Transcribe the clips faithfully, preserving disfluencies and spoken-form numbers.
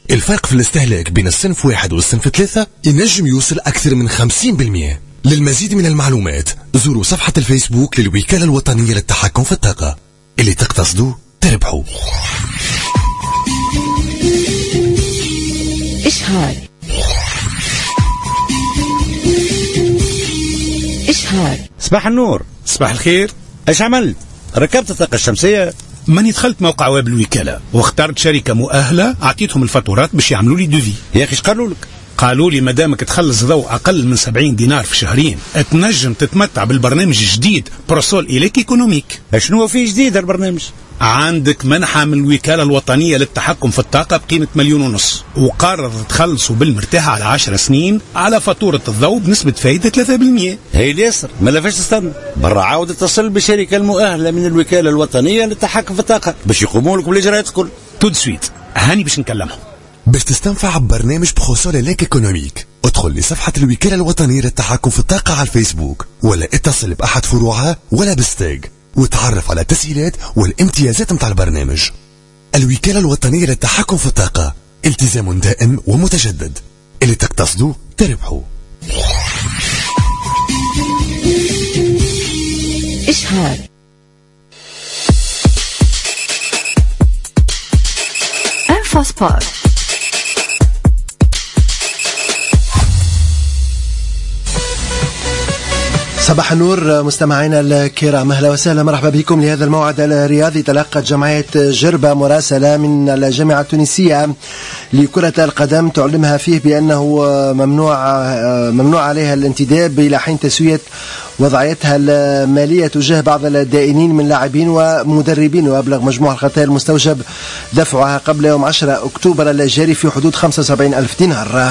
الفرق في الاستهلاك بين الصنف واحد والصنف ثلاثة ينجم يوصل أكثر من خمسين بالمئة. للمزيد من المعلومات زوروا صفحة الفيسبوك للوكالة الوطنية للتحكم في الطاقة. اللي تقتصدوا تربحوا. إشهار إشهار. صباح النور. صباح الخير. ايش عملت؟ ركبت الطاقة الشمسية؟ ماني دخلت موقع ويب الوكالة واخترت شركة مؤهلة، أعطيتهم الفاتورات باش يعملوا لي دوفي. يا أخي ايش قالوا لك؟ قالوا لي مادامك تخلص ضوء أقل من سبعين دينار في شهرين تنجم تتمتع بالبرنامج الجديد بروسول إليك إيكونوميك. شنو هو فيه جديد البرنامج؟ عندك منحة من الوكالة الوطنية للتحكم في الطاقة بقيمة مليون ونص، وقرر تخلصوا بالمرتاح على عشر سنين على فاتورة الضوء بنسبة فايدة ثلاثة بالمئة. هي اليسر ما لفاش تستنى، برا عاود اتصل بالشركة المؤهلة من الوكالة الوطنية للتحكم في الطاقة باش يقوموا لكم بالإجراءات الكل. تو سويت هاني باش نكلمهم. باش تستنفع ببرنامج بروسول إليك إيكونوميك ادخل لصفحة الوكالة الوطنية للتحكم في الطاقة على الفيسبوك، ولا اتصل بأحد فروعها ولا بستاج وتعرف على التسهيلات والامتيازات متاع البرنامج. الوكالة الوطنية للتحكم في الطاقة، التزام دائم ومتجدد. اللي تقتصدوا تربحوا. إشهار. انفوسبور. صباح النور مستمعينا الكرام، اهلا وسهلا، مرحبا بكم لهذا الموعد الرياضي. تلقت جمعية جربة مراسلة من الجامعة التونسية لكرة القدم تعلمها فيه بأنه ممنوع ممنوع عليها الانتداب إلى حين تسوية وضعيتها المالية تجاه بعض الدائنين من لاعبين ومدربين، وأبلغ مجموع الخطايا المستوجب دفعها قبل يوم عشرة أكتوبر الجاري في حدود خمسة وسبعين ألف دينار.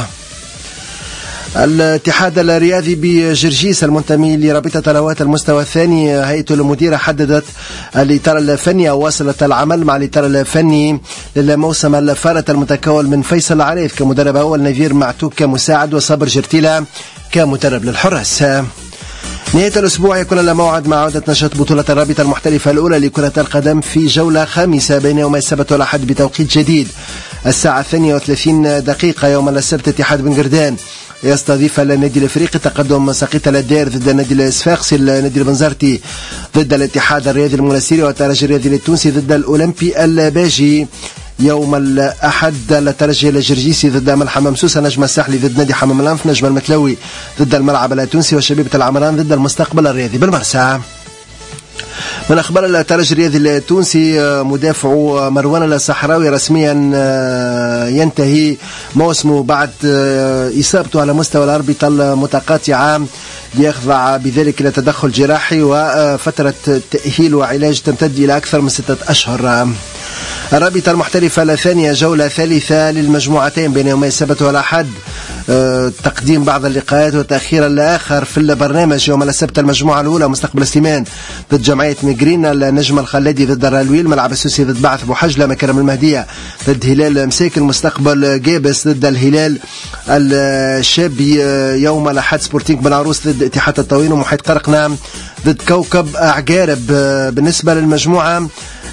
الاتحاد الرياضي بجرجيس المنتمي لرابطة الهواة المستوى الثاني، هيئته المديرة حددت الإطار الفني أو واصلت العمل مع الإطار الفني للموسم الفارط المتكون من فيصل العريف كمدرب أول، نذير معتوك كمساعد، وصبر جرتيلا كمدرب للحراس. نهاية الأسبوع يكون لنا موعد مع عودة نشاط بطولة الرابطة المحترفة الأولى لكرة القدم في جولة خامسة بين يوم السبت والأحد بتوقيت جديد الساعة الثانية وثلاثين دقيقة. يوم السبت اتحاد بن قردان يستضيف النادي الافريقي، تقدم ساقيط الدير ضد النادي الصفاقسي، النادي البنزرتي ضد الاتحاد الرياضي المناسيري، والترجي الرياضي التونسي ضد الاولمبي الباجي. يوم الأحد الترجي الجرجيسي ضد أمل حمام سوسة، نجم الساحلي ضد نادي حمام الأنف، نجم المتلوي ضد الملعب التونسي، وشبيبة العمران ضد المستقبل الرياضي بالمرسى. من أخبار الترجي الرياضي التونسي، مدافع مروان الصحراوي رسميا ينتهي موسمه بعد إصابته على مستوى الأربطة المتقاطعة، ليخضع بذلك إلى تدخل جراحي، وفترة تأهيل وعلاج تمتد إلى أكثر من ستة أشهر. الرابطة المحترفة الثانية، جولة ثالثة للمجموعتين بين يومي السبت والأحد، تقديم بعض اللقاءات وتأخير الآخر في البرنامج. يوم السبت المجموعة الأولى، مستقبل سليمان ضد جمعية ميغرين، النجم الخلادي ضد الرالويل، ملعب السوسي ضد بعث بوحجلة، مكرم المهدية ضد هلال مساكن، المستقبل جابس ضد الهلال الشابي. يوم الأحد سبورتينغ بن عروس ضد اتحاد الطويل، ومحيط قرقنا ضد كوكب عقارب. بالنسبة للمجموعة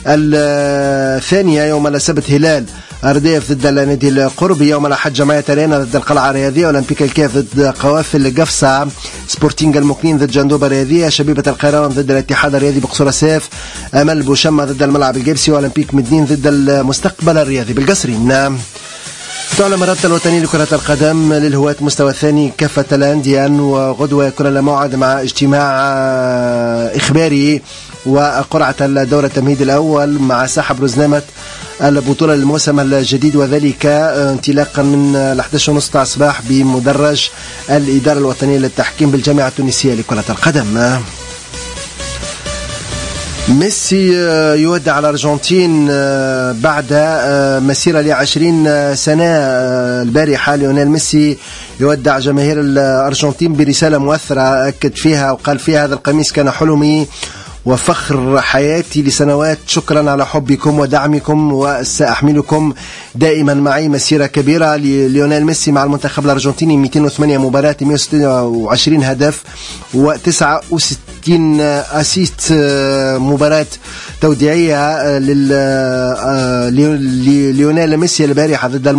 الثانية، يوم السبت هلال أرديف ضد النادي القربي. يوم الأحد جمعية رينا ضد القلعة الرياضية، أولمبيك الكاف ضد قوافل قفصة، سبورتينغ المكنين ضد جندوبة الرياضية، شبيبة القيروان ضد الاتحاد الرياضي بقصور السيف، أمل بوشمة ضد الملعب الجبسي، وأولمبيك مدنين ضد المستقبل الرياضي بالقصرين. تعلن الرابطة الوطنية لكرة القدم للهواة مستوى الثاني كافة الأندية، وغدوة يكون لنا موعد مع اجتماع إخباري وقرعة الدورة التمهيدي الأول مع سحب رزنامة البطولة للموسم الجديد، وذلك انطلاقا من الأحد عشر ونصف الصباح بمدرج الإدارة الوطنية للتحكيم بالجامعة التونسية لكرة القدم. ميسي يودع الأرجنتين بعد مسيرة لعشرين سنة. البارحة ليونيل ميسي يودع جماهير الأرجنتين برسالة مؤثرة أكد فيها وقال فيها: هذا القميص كان حلمي وفخر حياتي لسنوات، شكرا على حبكم ودعمكم، وسأحملكم دائما معي. مسيرة كبيرة لليونيل ميسي مع المنتخب الأرجنتيني، مئتين وثمانية مباريات، مئة وستة وعشرين هدف، وتسعة وستين أسيست، مباراة توديعية لليونيل ميسي البارحة ضد